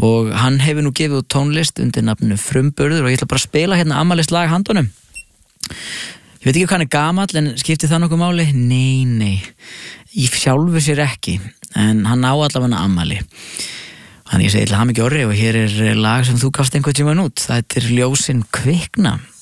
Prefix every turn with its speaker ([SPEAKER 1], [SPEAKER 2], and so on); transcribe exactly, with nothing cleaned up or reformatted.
[SPEAKER 1] og hann hefur nú gefið út tónlist undir nafninu Frumburður og ég ætla bara að spila hérna afmælislag handunum. Ég veit ekki hvað hann er gamall en skiptir það nokkuð máli? Nei, nei, í sjálfu sér ekki, en hann á allavega afmæli. Þannig ég segi til hamingju Orri og hér er lag sem þú gafst einhvern tímann út, það er Ljósin kvikna.